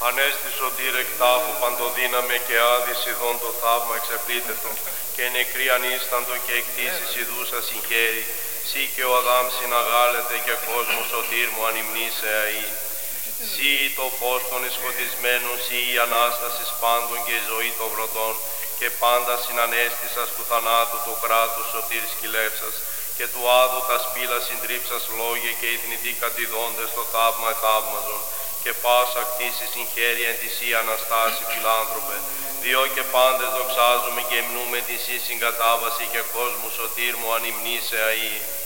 Ανέστη σωτήρ εκ τάφου παντοδύναμε και άδης ειδών το θαύμα εξεπλήτευτο, και νεκροί ανίσταντο και εκτίσεις ιδούσα συγχαίρει, σύ και ο Αδάμ συναγάλεται και κόσμο σωτήρ μου ανυμνήσε αεί. Σύ το φως των εσκοτισμένων, σύ η Ανάστασης πάντων και η ζωή των βρωτών, και πάντα συνανέστησας του θανάτου το κράτος σωτήρ σκυλεύσας, και του άδου τα σπήλα συντρίψας λόγια και οι θνητοί κατηδόντες το θαύμα εθαύμαζον, και πάσα κτήση συγχαίρει εν τη σύ Αναστάση φιλάνθρωπε, διό και πάντες δοξάζουμε και υμνούμε τη σύ συγκατάβαση και κόσμου σωτήρ μου ανυμνήσε αεί.